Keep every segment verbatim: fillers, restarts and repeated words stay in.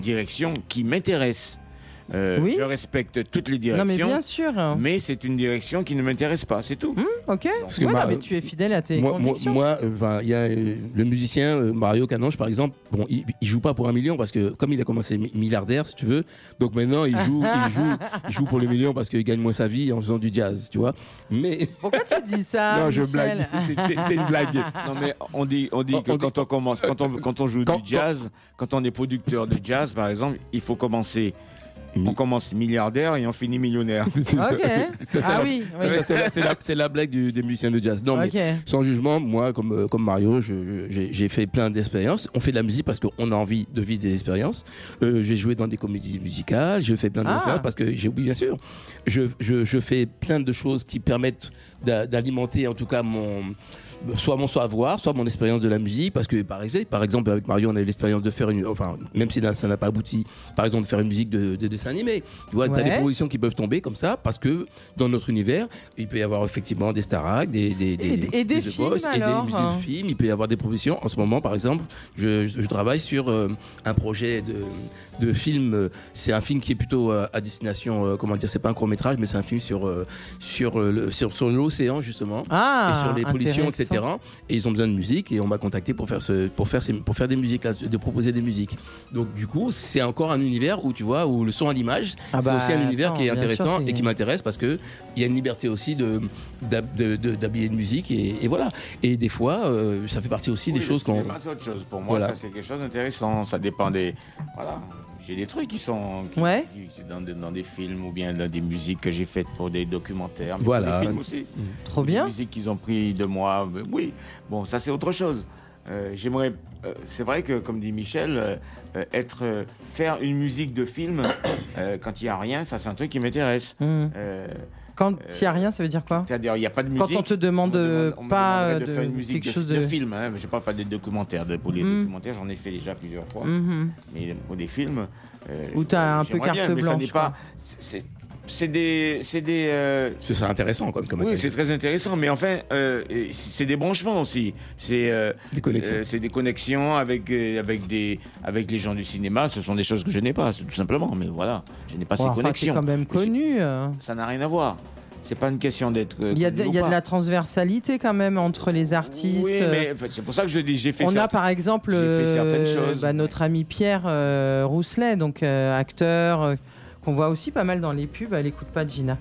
direction qui m'intéresse. Euh, oui. Je respecte toutes les directions, non, mais, bien sûr. mais c'est une direction qui ne m'intéresse pas, c'est tout. Mmh, ok, Parce que ouais, Mar- non, mais tu es fidèle à tes moi, convictions. Moi, moi, il euh, y a euh, le musicien euh, Mario Canonge, par exemple. Bon, il, il joue pas pour un million parce que comme il a commencé mi- milliardaire, si tu veux, donc maintenant il joue, il joue, il joue pour les millions parce qu'il gagne moins sa vie en faisant du jazz, tu vois. Mais pourquoi tu dis ça? non, je Michel blague. C'est, c'est, c'est une blague. Non mais on dit, on dit On- que on quand dit- on commence, quand on, quand on joue Quand- du jazz, quand on est producteur de jazz, par exemple, il faut commencer. On commence milliardaire et on finit millionnaire. C'est ça. Ok. C'est ça, Ah la- oui. c'est oui. ça, c'est la, c'est la- c'est la blague du- des musiciens de jazz. Non, mais Ok. sans jugement, moi, comme, euh, comme Mario, je- je- j'ai, j'ai fait plein d'expériences. On fait de la musique parce qu'on a envie de vivre des expériences. Euh, j'ai joué dans des comédies musicales, j'ai fait plein Ah. d'expériences parce que j'ai oublié, bien sûr. Je, je, je fais plein de choses qui permettent d'a- d'alimenter, en tout cas, mon. Soit mon savoir, soit mon expérience de la musique, parce que par exemple, par exemple avec Mario, on a eu l'expérience de faire une, enfin même si ça n'a pas abouti, par exemple de faire une musique de, de dessin animé. Tu vois, Ouais. t'as des propositions qui peuvent tomber comme ça, parce que dans notre univers, il peut y avoir effectivement des Starac, des des des, Et d- et des The films, Voice, et des alors, musiques hein. de films. Il peut y avoir des propositions. En ce moment, par exemple, je, je, je travaille sur euh, un projet de de film. euh, C'est un film qui est plutôt euh, à destination, euh, comment dire, c'est pas un court métrage, mais c'est un film sur euh, sur euh, le, sur, sur l'océan justement. Ah, Et sur les pollutions, intéressant. et cetera. Et ils ont besoin de musique et on m'a contacté pour faire ce, pour faire ces, pour faire des musiques là, de proposer des musiques. Donc du coup, c'est encore un univers où tu vois, où le son à l'image, Ah c'est bah, aussi un univers attends, qui est bien intéressant sûr, c'est- et qui m'intéresse parce que il y a une liberté aussi de d'hab- de- de- d'habiller de musique et, et voilà. Et des fois, euh, ça fait partie aussi des Oui, choses le qu'on. cinéma, c'est autre chose. Pour moi, Voilà. ça c'est quelque chose d'intéressant. Ça dépend des. Voilà. J'ai des trucs qui sont qui- Ouais. qui- dans, des, dans des films ou bien dans des musiques que j'ai faites pour des documentaires. Mais Voilà. pour des films aussi. Trop Des bien. musiques qu'ils ont pris de moi. mais oui. Bon, ça c'est autre chose. Euh, j'aimerais. euh, c'est vrai que, comme dit Michel, euh, euh, être euh, faire une musique de film euh, quand il y a rien, ça c'est un truc qui m'intéresse. Hmm. Euh, Quand il n'y a rien, ça veut dire quoi? C'est-à-dire, il n'y a pas de Quand musique. on te demande on me demande- on me pas demanderait de, de faire une musique quelque de, chose de de- film. Hein. Je ne parle pas des documentaires. De, pour les Mm. documentaires, j'en ai fait déjà plusieurs fois. Mhm. Mais pour des films. Euh, Où t'as un peu j'aimerais carte bien, mais ça blanche, n'est quoi. pas. C'est, c'est- c'est des. C'est des euh, Ce serait intéressant comme, comme oui, activité. c'est très intéressant, mais enfin, euh, et c'est des branchements aussi. C'est euh, Des connexions. euh, c'est des connexions avec euh, avec des avec les gens du cinéma. Ce sont des choses que je n'ai pas, tout simplement. Mais voilà, je n'ai pas Ouais, ces enfin, connexions. c'est quand même Je suis- connu. euh. Ça n'a rien à voir. C'est pas une question d'être. euh, Il y a, connu de, ou il y a pas. de la transversalité quand même entre les artistes. Oui, mais en fait, c'est pour ça que je dis j'ai fait. On a certaines- par exemple j'ai fait euh, certaines choses. bah, notre ami Pierre euh, Rousselet, donc euh, acteur, euh, qu'on voit aussi pas mal dans les pubs. Elle écoute pas Gina.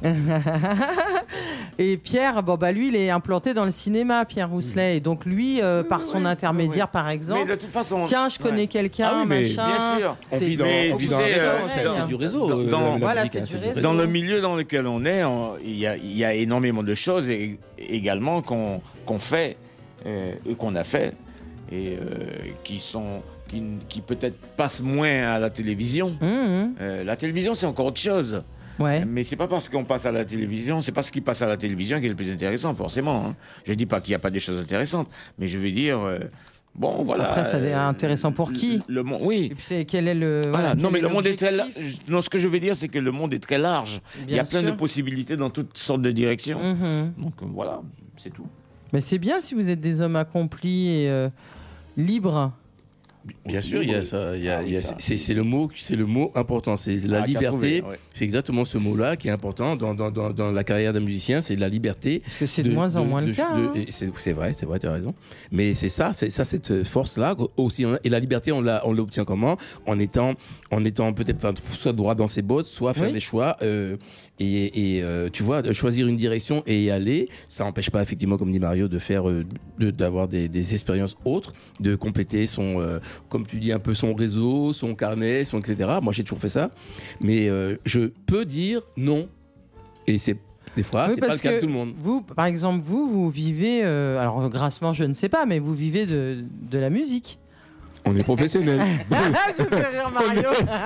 Et Pierre, bon bah lui, il est implanté dans le cinéma, Pierre Rousselet, et donc lui, euh, Oui, par oui, son oui, intermédiaire, oui. par Mais exemple. de toute façon. Tiens, je connais ouais. quelqu'un, Ah oui, mais machin. Bien sûr. On C'est- vit dans, Mais on tu vit dans- sais, euh, c'est- dans- c'est du réseau. dans- euh, dans- la- la voilà, musique, c'est hein, du c'est réseau. Dans le milieu dans lequel on est, on- il y, a- il y a énormément de choses et, également qu'on qu'on fait euh, et qu'on a fait et euh, qui sont qui, qui peut-être passent moins à la télévision. Mhm. Euh, la télévision, c'est encore autre chose. Ouais. Mais c'est pas parce qu'on passe à la télévision, c'est pas ce qui passe à la télévision qui est le plus intéressant, forcément. Hein. Je dis pas qu'il n'y a pas des choses intéressantes, mais je veux dire, euh, bon, voilà. Après, ça est euh, intéressant pour qui le, le monde, oui. Et puis c'est quel est le. Voilà. voilà, Non, quel mais le monde est très l'objectif large. Non, ce que je veux dire, c'est que le monde est très large. Il y a Bien plein sûr. de possibilités dans toutes sortes de directions. Mhm. Donc euh, voilà, c'est tout. Mais c'est bien si vous êtes des hommes accomplis et euh, libres. Bien sûr, il y a ça. il y a- Ah oui, il y a- ça. c'est, c'est le mot, c'est le mot important. C'est la Ah, t'as liberté. trouvé, ouais. C'est exactement ce mot-là qui est important dans, dans, dans, dans la carrière d'un musicien. C'est la liberté. Parce que c'est de, moins en moins le de- cas. de- hein. et c'est, c'est vrai, c'est vrai, tu as raison. Mais c'est ça, c'est ça, cette force-là aussi. on a- Et la liberté, on, l'a, on l'obtient comment? En étant, en étant peut-être enfin, soit droit dans ses bottes, soit faire Oui. des choix. euh, et et euh, tu vois, de choisir une direction et y aller. Ça n'empêche pas, effectivement, comme dit Mario, de faire, euh, de, d'avoir des, des expériences autres, de compléter son, euh, comme tu dis, un peu son réseau, son carnet, son et cetera. Moi, j'ai toujours fait ça. Mais euh, je peux dire non. Et c'est des fois, Oui, c'est pas le parce cas de que tout le monde. Vous, par exemple, vous, vous vivez, euh, alors grassement, je ne sais pas, mais vous vivez de, de la musique. On est professionnels. Je fais rire Mario.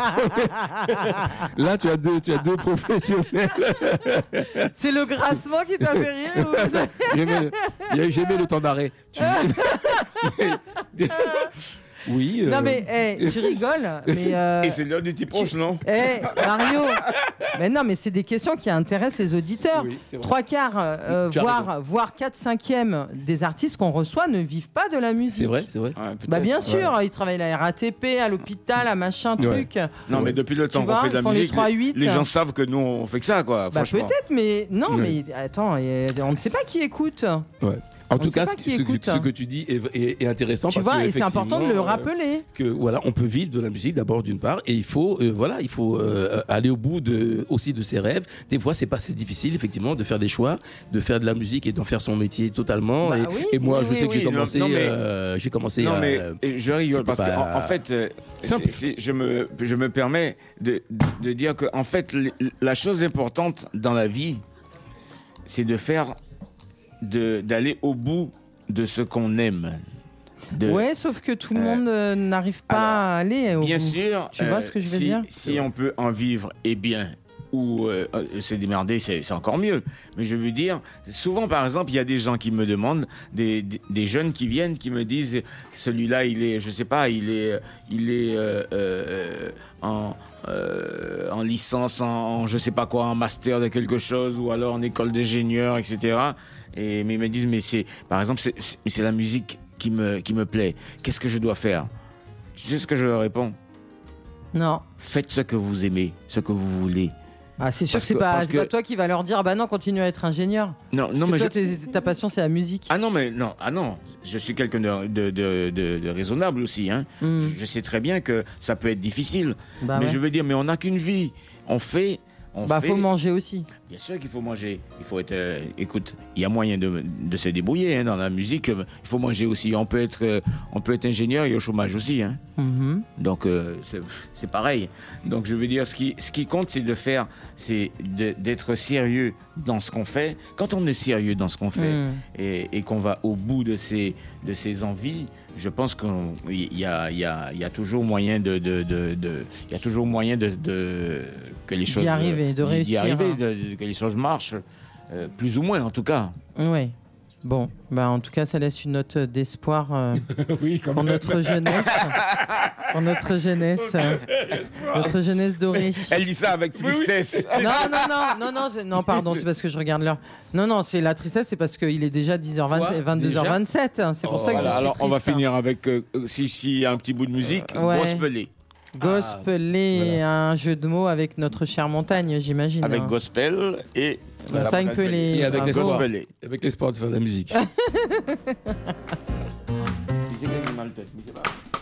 Là, tu as deux, tu as deux professionnels. C'est le grassement qui t'a fait rire ou vous- J'aimais, le- j'aimais le temps d'arrêt. Tu- Oui. euh, Non mais hey, tu rigoles, mais euh, Et c'est l'heure du petit proche, non? hey, Mario, mais non mais c'est des questions qui intéressent les auditeurs. Oui, c'est vrai. Trois quarts, euh, Tu as voire voire quatre cinquièmes des artistes qu'on reçoit ne vivent pas de la musique. C'est vrai, c'est vrai. Ouais, peut-être. Bah bien sûr, ils travaillent à la R A T P, à l'hôpital, à machin Ouais. truc. Non, mais depuis le temps Tu qu'on vois, fait de la ils font les musique, trois les, huit. les gens savent que nous, on fait que ça, quoi, Bah franchement. peut-être, mais non, Oui. mais attends, et- on ne sait pas qui écoute. Ouais. En On tout ne sait cas, pas ce, qui ce que- écoute. ce que tu dis est, est- est intéressant Tu parce vois, que et c'est important de le effectivement, euh, rappeler. que voilà, on peut vivre de la musique d'abord d'une part, et il faut euh, voilà, il faut euh, aller au bout de aussi de ses rêves. Des fois, c'est pas si difficile effectivement de faire des choix, de faire de la musique et d'en faire son métier totalement. Bah et, oui. et moi, Oui, je oui, sais que j'ai oui, non, commencé, non, mais- euh, j'ai commencé. Non, à- mais euh, je rigole c'était parce que pas en, en fait, euh, simple. c'est- c'est- je me je me permets de, de, de dire que en fait, l- la chose importante dans la vie, c'est de faire, de d'aller au bout de ce qu'on aime. De- Ouais, sauf que tout le euh, monde euh, n'arrive pas alors, à aller au Bien bout. sûr. Tu vois ce que je veux si, dire Si on peut en vivre, eh bien, ou euh, euh, se démerder, c'est c'est encore mieux. Mais je veux dire, souvent, par exemple, il y a des gens qui me demandent, des, des, des jeunes qui viennent, qui me disent, celui-là, il est, je sais pas, il est, il est euh, euh, en, euh, en licence, en, en je sais pas quoi, en master de quelque chose, ou alors en école d'ingénieur, et cetera. Et mais ils me disent, mais c'est, par exemple, c'est c'est- c'est la musique qui me, qui me plaît. Qu'est-ce que je dois faire? Tu sais ce que je leur réponds? Non. Faites ce que vous aimez, ce que vous voulez. Ah, c'est sûr Parce que c'est que- pas, parce c'est que- pas toi qui va leur dire, bah non, continue à être ingénieur. Non, non, Parce mais que je... toi, t'es- ta passion, c'est la musique. Ah non, mais non, ah non, je suis quelqu'un de, de, de, de- de raisonnable aussi. Hein. Hmm. Je, je sais très bien que ça peut être difficile. Bah mais ouais. je veux dire, mais on n'a qu'une vie. On fait... On Bah fait... faut manger aussi. Bien sûr qu'il faut manger. Il faut être... euh, écoute, il y a moyen de, de se débrouiller hein, dans la musique. Il faut manger aussi. On peut être, euh, on peut être ingénieur et au chômage aussi. Hein. Mhm. Donc euh, c'est- c'est pareil. Donc je veux dire, ce qui, ce qui compte, c'est de faire, c'est de- d'être sérieux dans ce qu'on fait. Quand on est sérieux dans ce qu'on fait Mm. et, et qu'on va au bout de ses, de ses envies, je pense qu'il y a, il y, a, il y a toujours moyen de, de, de, de- il y a toujours moyen de, de que les D'y choses arriver, de d'y- d'y réussir, arriver, hein. de- de- que les choses marchent, euh, plus ou moins en tout cas. Ouais. Bon, bah en tout cas, ça laisse une note d'espoir euh, oui, quand pour notre jeunesse, pour notre jeunesse, euh, notre jeunesse dorée. Elle dit ça avec tristesse. Non, non, non, non, non, c'est- non, pardon, c'est parce que je regarde l'heure. Non, non, c'est la tristesse, c'est parce qu'il est déjà dix heures vingt, Quoi, vingt-deux heures vingt-sept. hein, c'est pour Oh, ça que Voilà, je suis alors on va triste, hein. finir avec, euh, si, si y a un petit bout de musique, Euh, ouais. gospelé. Gospelé, un jeu de mots avec notre chère montagne, j'imagine. Avec hein. gospel et Montagne pelée. Et avec bravo. l'espoir. gospelé. Avec l'espoir de faire de la musique. Tu sais qu'il a mal tête, mais c'est pas grave.